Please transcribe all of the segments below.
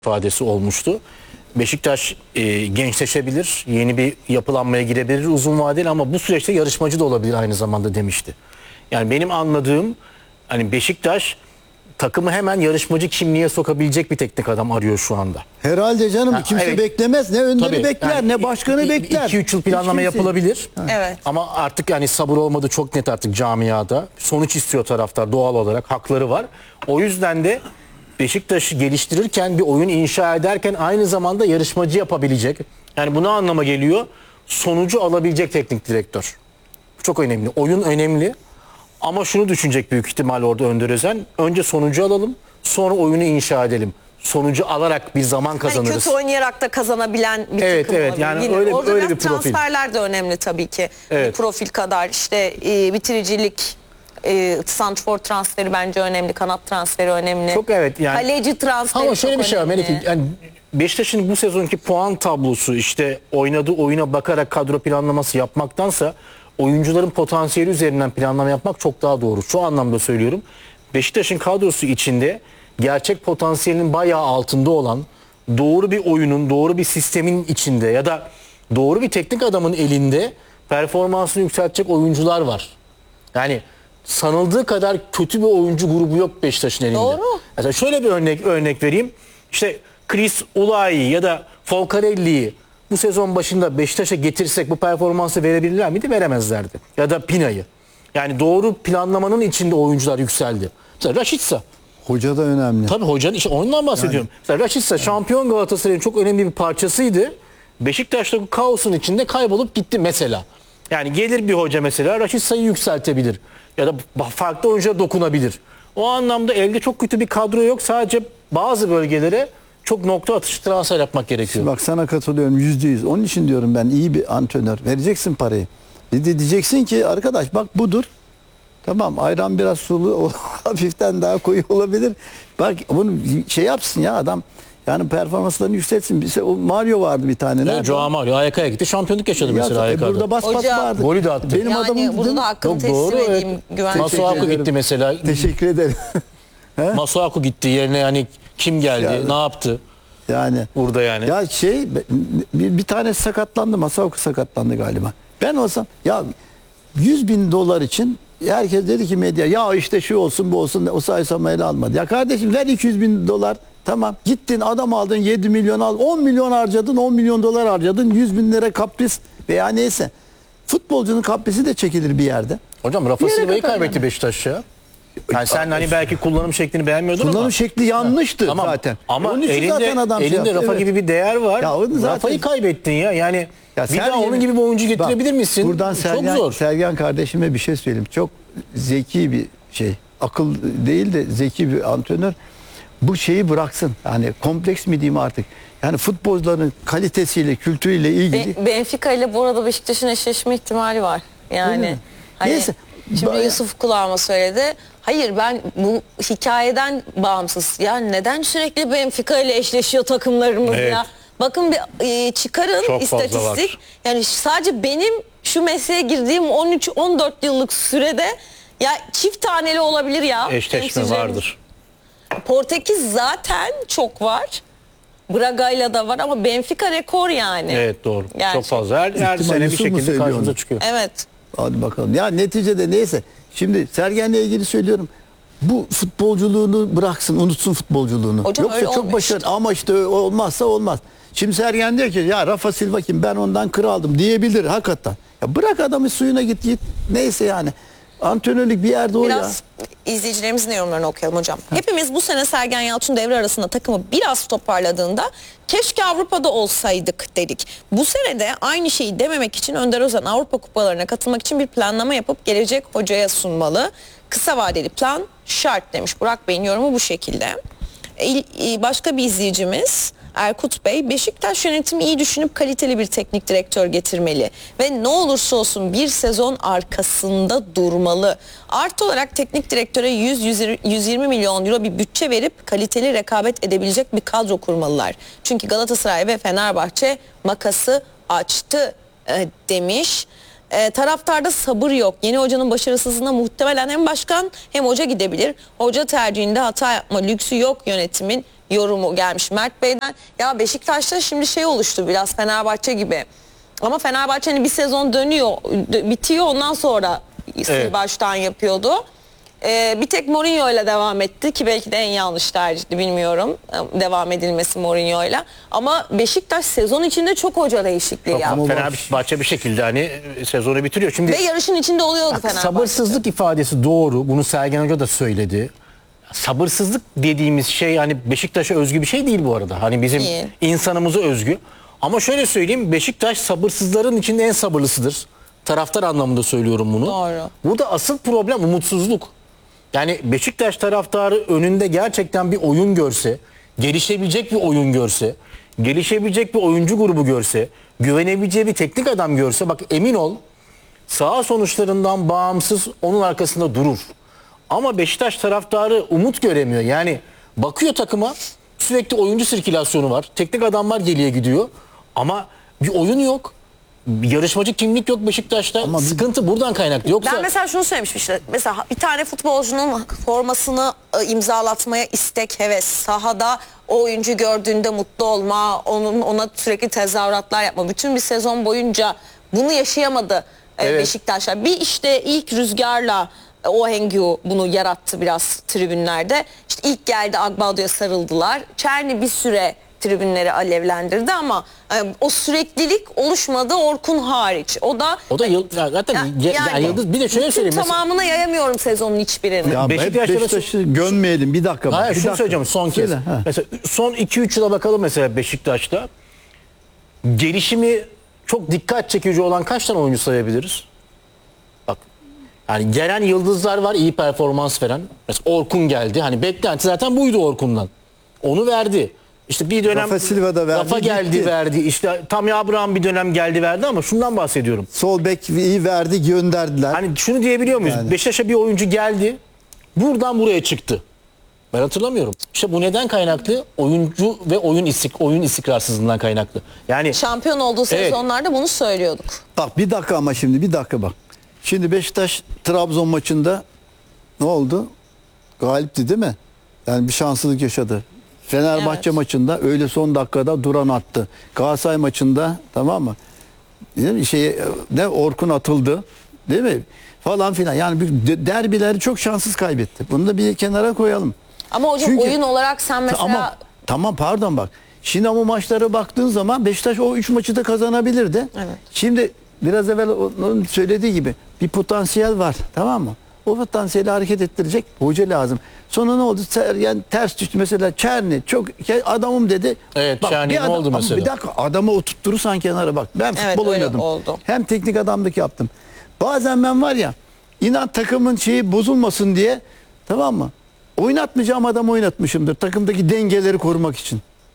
ifadesi olmuştu. Beşiktaş gençleşebilir, yeni bir yapılanmaya girebilir uzun vadeli ama bu süreçte yarışmacı da olabilir aynı zamanda demişti. Yani benim anladığım hani Beşiktaş takımı hemen yarışmacı kimliğe sokabilecek bir teknik adam arıyor şu anda. Herhalde canım kimse evet. beklemez. Ne önleri Tabii, bekler yani ne başkanı bekler. 2-3 yıl planlama yapılabilir. Evet. Ama artık yani sabır olmadı çok net artık camiada. Sonuç istiyor taraftar doğal olarak hakları var. O yüzden de Beşiktaş'ı geliştirirken bir oyun inşa ederken aynı zamanda yarışmacı yapabilecek. Yani bu ne anlama geliyor? Sonucu alabilecek teknik direktör. Bu çok önemli. Oyun önemli. Ama şunu düşünecek büyük ihtimal orada Önder Özen. Önce sonucu alalım, sonra oyunu inşa edelim. Sonucu alarak bir zaman kazanırız. Hani kötü oynayarak da kazanabilen bir Evet, takım evet. olabilir. Yani Yine öyle orada bir biraz profil. transferler de önemli tabii ki. Evet. Bir profil kadar işte bitiricilik, santrfor transferi bence önemli, kanat transferi önemli. Çok evet yani. Kaleci transferi ama şöyle çok bir şey var önemli. Melike. Yani Beşiktaş'ın bu sezonki puan tablosu işte oynadığı oyuna bakarak kadro planlaması yapmaktansa oyuncuların potansiyeli üzerinden planlama yapmak çok daha doğru. Şu anlamda söylüyorum. Beşiktaş'ın kadrosu içinde gerçek potansiyelinin bayağı altında olan doğru bir oyunun, doğru bir sistemin içinde ya da doğru bir teknik adamın elinde performansını yükseltecek oyuncular var. Yani sanıldığı kadar kötü bir oyuncu grubu yok Beşiktaş'ın elinde. Doğru. Mesela şöyle bir örnek vereyim. İşte Chris Ulai'yi ya da Folcarelli'yi bu sezon başında Beşiktaş'a getirsek bu performansı verebilirler miydi? Veremezlerdi. Ya da Pina'yı. Yani doğru planlamanın içinde oyuncular yükseldi. Mesela Rashica. Hoca da önemli. Tabii hocanın işte ondan bahsediyorum. Mesela Rashica şampiyon Galatasaray'ın çok önemli bir parçasıydı. Beşiktaş'ta bu kaosun içinde kaybolup gitti mesela. Yani gelir bir hoca mesela Rashica'yı yükseltebilir. Ya da farklı oyuncuya dokunabilir. O anlamda elde çok kötü bir kadro yok. Sadece bazı bölgelere çok nokta atışı transfer yapmak gerekiyor. Bak sana katılıyorum %100. Onun için diyorum ben iyi bir antrenör. Vereceksin parayı. Diyeceksin ki arkadaş bak budur. Tamam ayran biraz sulu hafiften daha koyu olabilir. Bak bunu şey yapsın ya adam. Yani performanslarını yükseltsin. Bize o Mario vardı bir tane. Yani Joao Mario AYK'ya gitti. Şampiyonluk yaşadı mesela AYK'da. Burada bas Hoca- vardı. Golü de attı. Benim Yani adamım burada da hakkını Çok teslim doğru. edeyim. Evet. Güvenlik. Masuaku gitti mesela. Teşekkür ederim. Masuaku gitti yerine yani kim geldi? Yani. Ne yaptı? Yani Burada yani. ya bir tane sakatlandı. Masuaku sakatlandı galiba. Ben olsam ya 100.000 dolar için herkes dedi ki medya ya işte şu olsun bu olsun o sayesinde ele almadı. Ya kardeşim ver 200.000 dolar tamam gittin adam aldın 7 milyon al 10 milyon harcadın 10 milyon dolar harcadın 100.000 lira kapris veya neyse. Futbolcunun kaprisi de çekilir bir yerde. Hocam Rafa Bir yere Silva'yı kadar kaybetti yani. Beşiktaş ya. Yani sen hani belki kullanım şeklini beğenmiyordun ama. Kullanım şekli yanlıştı Tamam. zaten. Ama Onun için elinde, zaten adam şey elinde yaptı, Rafa evet. gibi bir değer var. Ya onu zaten- Rafa'yı kaybettin ya. Yani Ya bir daha Sergen- onun gibi bir oyuncu getirebilir Bak, misin? Buradan Çok zor. Sergen kardeşime bir şey söyleyeyim. Çok zeki bir şey. Akıl değil de zeki bir antrenör. Bu şeyi bıraksın. Yani kompleks mi diyeyim artık. Yani futbolcuların kalitesiyle, kültürüyle ilgili. Benfica ile bu arada Beşiktaş'ın eşleşme ihtimali var. Öyle Yani mi? hani Neyse. şimdi Yusuf kulağıma söyledi. Hayır ben bu hikayeden bağımsız. Ya neden sürekli Benfica ile eşleşiyor takımlarımız Evet. ya? Bakın bir çıkarın Çok fazla istatistik. var. Yani sadece benim şu mesleğe girdiğim 13-14 yıllık sürede ya çift taneli olabilir ya. Eşleşme temsilcilerimiz. vardır. Portekiz zaten çok var. Braga'yla da var ama Benfica rekor yani. Evet doğru. Çok Gerçek. fazla. Her İhtimal sene bir Yusuf mu şekilde söylüyor karşımıza onu? çıkıyor. Evet. Hadi bakalım. Ya neticede neyse. Şimdi Sergen'le ilgili söylüyorum. Bu futbolculuğunu bıraksın, unutsun futbolculuğunu. Hocam Yoksa öyle çok olmuyor başarılı işte. ama işte olmazsa olmaz. Şimdi Sergen diyor ki ya Rafa Silva kim ben ondan kır aldım diyebilir hakikaten. Ya bırak adamı suyuna git neyse yani. Antrenörlük bir yerde o ya. Biraz izleyicilerimizin yorumlarını okuyalım hocam. Hepimiz bu sene Sergen Yalçın devre arasında takımı biraz toparladığında keşke Avrupa'da olsaydık dedik. Bu sene de aynı şeyi dememek için Önder Özen Avrupa kupalarına katılmak için bir planlama yapıp gelecek hocaya sunmalı. Kısa vadeli plan şart demiş. Burak Bey'in yorumu bu şekilde. Başka bir izleyicimiz Erkut Bey, Beşiktaş yönetimi iyi düşünüp kaliteli bir teknik direktör getirmeli ve ne olursa olsun bir sezon arkasında durmalı. Artı olarak teknik direktöre 100-120 milyon euro bir bütçe verip kaliteli rekabet edebilecek bir kadro kurmalılar. Çünkü Galatasaray ve Fenerbahçe makası açtı demiş. Taraftarda sabır yok. Yeni hocanın başarısızlığına muhtemelen hem başkan hem hoca gidebilir. Hoca tercihinde hata yapma lüksü yok yönetimin. yorumu gelmiş Mert Bey'den. Ya Beşiktaş'ta şimdi şey oluştu biraz Fenerbahçe gibi. Ama Fenerbahçe'nin bir sezon dönüyor, bitiyor, ondan sonra Evet. baştan yapıyordu. Bir tek Mourinho ile devam etti ki belki de en yanlış tercihti, bilmiyorum devam edilmesi Mourinho'yla. Ama Beşiktaş sezon içinde çok hoca değişikliği yaptı. Fenerbahçe bir şekilde hani sezonu bitiriyor. Şimdi Ve yarışın içinde oluyordu Fenerbahçe. sabırsızlık ifadesi doğru. Bunu Sergen Hoca da söyledi. Sabırsızlık dediğimiz şey hani Beşiktaş'a özgü bir şey değil bu arada. Hani bizim Değil. insanımıza özgü. Ama şöyle söyleyeyim, Beşiktaş sabırsızların içinde en sabırlısıdır. Taraftar anlamında söylüyorum bunu. Doğru. Burada asıl problem umutsuzluk. Yani Beşiktaş taraftarı önünde gerçekten bir oyun görse, gelişebilecek bir oyun görse, gelişebilecek bir oyuncu grubu görse, güvenebileceği bir teknik adam görse, bak emin ol saha sonuçlarından bağımsız onun arkasında durur. Ama Beşiktaş taraftarı umut göremiyor. Yani bakıyor takıma, sürekli oyuncu sirkülasyonu var. Teknik adamlar geliyor gidiyor. Ama bir oyun yok. Bir yarışmacı kimlik yok Beşiktaş'ta. Sıkıntı buradan kaynaklı. Yoksa Ben mesela şunu söylemiştim işte. Mesela bir tane futbolcunun formasını imzalatmaya istek, heves, sahada o oyuncu gördüğünde mutlu olma, ona sürekli tezahüratlar yapma. Bütün bir sezon boyunca bunu yaşayamadı Evet. Beşiktaşlar. Bir işte ilk rüzgarla o Hengyu bunu yarattı biraz tribünlerde. İşte ilk geldi Agbado'ya sarıldılar. Çerni bir süre tribünleri alevlendirdi ama o süreklilik oluşmadı Orkun hariç. O da zaten yani Yıldız bir de şöyle söyleyeyim. Mesela, tamamına yayamıyorum sezonun hiçbirini. Ya Beşiktaş'ta Beşiktaş'ı gömmeyelim bir dakika. hayır, bir şunu dakika. söyleyeceğim son kez. Söyle, ha. Mesela son 2-3 yıla bakalım mesela Beşiktaş'ta. Gelişimi çok dikkat çekici olan kaç tane oyuncu sayabiliriz? Bak. Yani gelen yıldızlar var, iyi performans veren. Mesela Orkun geldi. Hani beklenti zaten buydu Orkun'dan. Onu verdi. İşte bir dönem Rafa Silva da verdi, Rafa geldi gitti. verdi. İşte Tammy Abraham bir dönem geldi verdi ama şundan bahsediyorum. Sol bek iyi verdi gönderdiler. Hani şunu diyebiliyor muyuz? Yani. Beşiktaş'a bir oyuncu geldi. Buradan buraya çıktı. Ben hatırlamıyorum. İşte bu neden kaynaklı? Oyuncu ve oyun istikrarsızlığından kaynaklı. Yani Şampiyon olduğu sezonlarda bunu söylüyorduk. Bak bir dakika ama şimdi bir dakika bak. Şimdi Beşiktaş Trabzon maçında ne oldu? Galipti değil mi? Yani bir şanssızlık yaşadı. Fenerbahçe Evet. maçında öyle son dakikada duran attı. Galatasaray maçında tamam mı? Değil mi? Ne Orkun atıldı. Değil mi? Falan filan. Yani derbileri çok şanssız kaybetti. Bunu da bir kenara koyalım. Ama hocam Çünkü- oyun olarak sen mesela Ama tamam pardon bak. Şimdi ama maçlara baktığın zaman Beşiktaş o 3 maçı da kazanabilirdi. Evet. Şimdi biraz evvel onun söylediği gibi bir potansiyel var. Tamam mı? O potansiyeli hareket ettirecek hoca lazım. Sonra ne oldu? Yani ters düştü mesela Çerni çok adamım dedi. Evet, Çerni ne oldu ama mesela? Bir dakika adamı oturturursan kenara bak. Ben Evet, futbol öyle oynadım. oldu. Hem teknik adamlık yaptım. Bazen ben var ya inan takımın şeyi bozulmasın diye tamam mı? Oynatmayacağım adamı oynatmışımdır. Takımdaki dengeleri korumak için.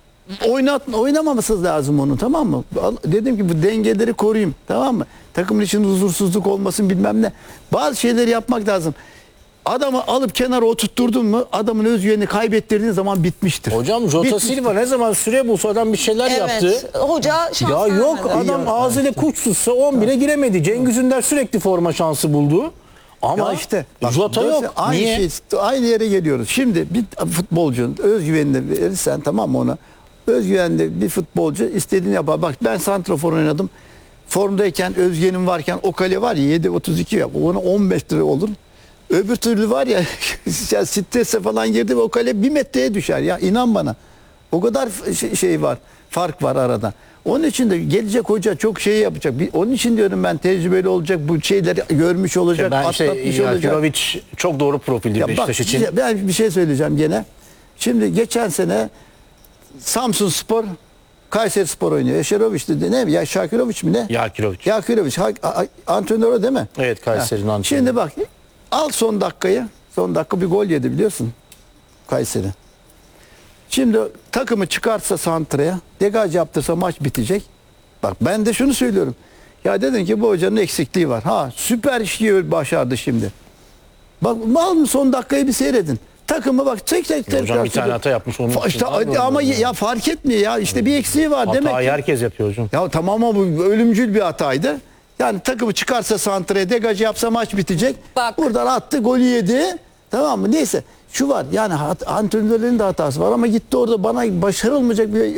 Oynamaması lazım onu tamam mı? Dedim ki bu dengeleri koruyayım tamam mı? Takımın içinde huzursuzluk olmasın bilmem ne. Bazı şeyleri yapmak lazım. Adamı alıp kenara oturtturdun mu adamın özgüvenini kaybettirdiğin zaman bitmiştir. hocam Jota Bitmiştir. Silva ne zaman süre bulsa adam bir şeyler yaptı. evet, hoca şans Ya yok vermedi. adam ağzıyla kuş tutsa 11'e giremedi. Cengiz Ünder sürekli forma şansı buldu. Ama Ya işte bak, Jota yok. Aynı Niye? aynı yere geliyoruz. Şimdi bir futbolcunun özgüvenini verirsen tamam mı ona? Özgüvenli bir futbolcu istediğini yapar. Bak ben santrafor oynadım. Formdayken özgüvenim varken o kale var ya 7.32 yap. Ona 15 lira olur. Öbür türlü var ya strese falan girdi ve o kale 1 metreye düşer ya inan bana. O kadar şey var. Fark var arada. Onun için de gelecek hoca çok şey yapacak. Onun için diyorum ben tecrübeli olacak. Bu şeyleri görmüş olacak. Ben atlatmış olacak. Yakirovic çok doğru profildir Ya Beşiktaş bak, için. ben bir şey söyleyeceğim gene. Şimdi geçen sene Samsun Spor Kayseri Spor oynuyor. Yaşarovic dedi ne? Ya Şakirovic mi ne? Yakirovic. Yakirovic. Antrenör o değil mi? Evet, Kayseri'nin Ha. antrenörü. Şimdi bak al son dakikayı. Son dakika bir gol yedi biliyorsun. Kayseri. Şimdi takımı çıkartsa santraya, degaj yaptırsa maç bitecek. Bak ben de şunu söylüyorum. Ya dedim ki bu hocanın eksikliği var. Ha süper işi başardı şimdi. Bak mal mı son dakikayı bir seyredin. Takımı bak tek Hocam bir tane hata yapmış onun için. İşte, Abi, ama ya. ya fark etmiyor ya. İşte bir eksiği var demek Hatayı ki. herkes yapıyor hocam. Ya tamam ama bu ölümcül bir hataydı. Yani takımı çıkarsa santraya degajı yapsa maç bitecek. Bak. Buradan attı golü yedi. Tamam mı? Neyse. şu var yani antrenörlerin de hatası var ama gitti orada bana başarılmayacak bir